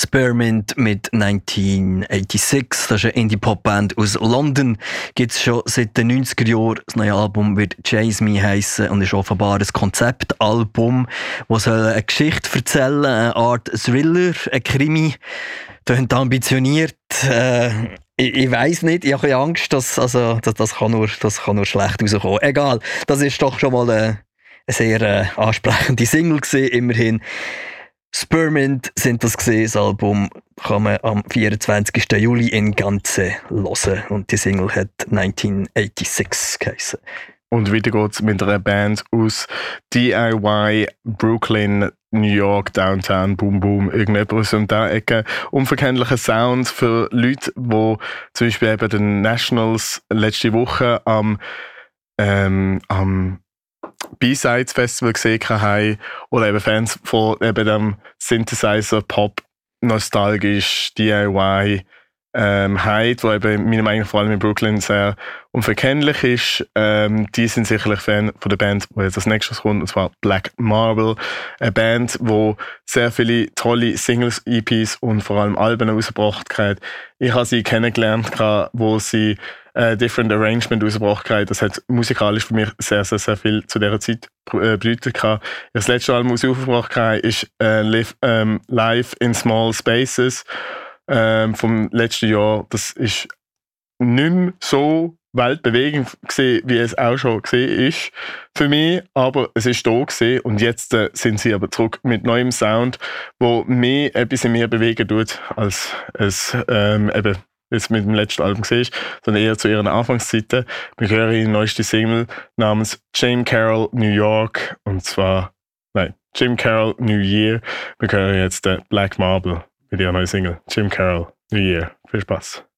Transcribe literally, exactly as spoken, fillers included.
Spearmint mit neunzehnhundertsechsundachtzig, das ist eine Indie-Pop-Band aus London, gibt es schon seit den neunziger Jahren. Das neue Album wird Chase Me heissen und ist offenbar ein Konzeptalbum, das eine Geschichte erzählen soll, eine Art Thriller, ein Krimi. Tönt ambitioniert. Äh, ich ich weiss nicht, ich habe ein bisschen Angst, dass, also, das, das, kann nur, das kann nur schlecht rauskommen. Egal, das ist doch schon mal eine, eine sehr äh, ansprechende Single gewesen, immerhin. Spearmint sind das gesehen, das Album kann man am vierundzwanzigsten Juli in Ganze hören und die Single hat neunzehnhundertsechsundachtzig geheissen. Und weiter geht's mit einer Band aus D I Y, Brooklyn, New York, Downtown, Boom Boom, irgendetwas um diese Ecke. Unverkennlicher Sound für Leute, die zum Beispiel eben den Nationals letzte Woche am, ähm, am B-Sides Festival gesehen haben oder eben Fans von eben dem Synthesizer Pop nostalgisch D I Y ähm, Hyde, wo eben meiner Meinung nach vor allem in Brooklyn sehr unverkennlich ist. Ähm, die sind sicherlich Fan von der Band, wo jetzt als nächstes kommt, und zwar Black Marble, eine Band, wo sehr viele tolle Singles, E Ps und vor allem Alben rausgebracht hat. Ich habe sie kennengelernt, wo sie äh, Different Arrangement rausgebracht haben. Das hat musikalisch für mich sehr, sehr, sehr viel zu dieser Zeit äh, bedeutet. Das letzte Album, das sie aufgebracht haben, ist äh, Live, ähm, Live in Small Spaces ähm, vom letzten Jahr. Das ist nicht mehr so weltbewegend gesehen, wie es auch schon gesehen ist für mich, aber es ist da gesehen und jetzt äh, sind sie aber zurück mit neuem Sound, wo mehr etwas in mir bewegen tut, als es ähm, eben jetzt mit dem letzten Album gesehen ist, sondern eher zu ihren Anfangszeiten. Wir hören ihre neueste Single namens Jim Carroll New York und zwar, nein, Jim Carroll New Year. Wir hören jetzt äh, Black Marble mit ihrer neuen Single Jim Carroll New Year. Viel Spaß.